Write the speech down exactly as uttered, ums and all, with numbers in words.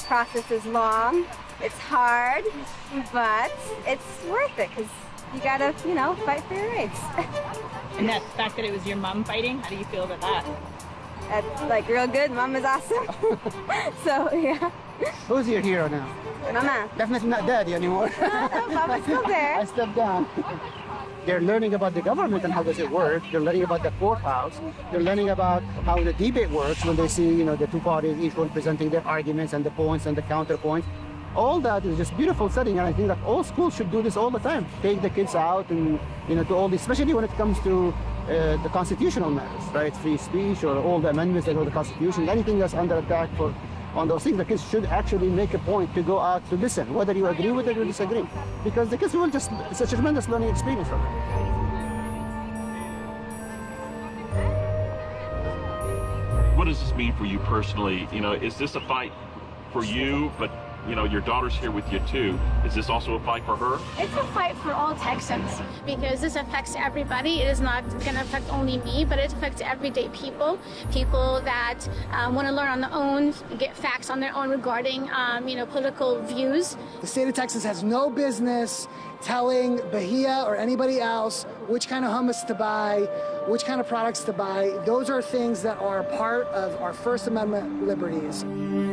process is long, it's hard, but it's worth it because you gotta, you know, fight for your rights. And that fact that it was your mom fighting, how do you feel about that? That's like real good. Mom is awesome. So yeah. Who's your hero now? Mama. Definitely not Daddy anymore. No, no, Mama's still there. I stepped down. They're learning about the government and how does it work. They're learning about the courthouse. They're learning about how the debate works when they see, you know, the two parties, each one presenting their arguments and the points and the counterpoints. All that is just beautiful setting, and I think that all schools should do this all the time. Take the kids out and, you know, to all this, especially when it comes to uh, the constitutional matters, right? Free speech or all the amendments that go to the Constitution, anything that's under attack for on those things, the kids should actually make a point to go out to listen, whether you agree with it or disagree, because the kids will just, it's a tremendous learning experience for them. What does this mean for you personally? You know, is this a fight for you, but you know, your daughter's here with you too. Is this also a fight for her? It's a fight for all Texans because this affects everybody. It is not going to affect only me, but it affects everyday people, people that um, want to learn on their own, get facts on their own regarding, um, you know, political views. The state of Texas has no business telling Bahia or anybody else which kind of hummus to buy, which kind of products to buy. Those are things that are part of our First Amendment liberties.